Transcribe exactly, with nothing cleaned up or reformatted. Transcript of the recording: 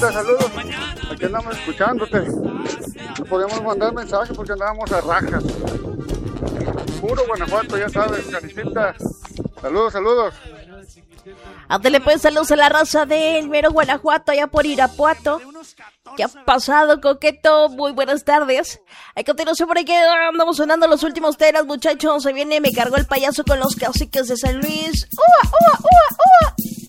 Carita, saludos. Aquí andamos escuchándote. No podemos mandar mensaje porque andábamos a rajas. Puro Guanajuato, ya sabes, Caritita. Saludos, saludos. Ándale pues, saludos a la raza del mero Guanajuato, allá por Irapuato. ¿Qué ha pasado, coqueto? Muy buenas tardes. A continuación por aquí andamos sonando los últimos temas, muchachos. Se viene Me Cargó el Payaso con los Caciques de San Luis. ¡Ua, ua, ua, ua!